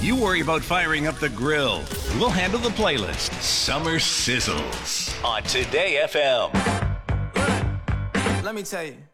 You worry about firing up the grill. We'll handle the playlist. Summer Sizzles on Today FM. Let me tell you.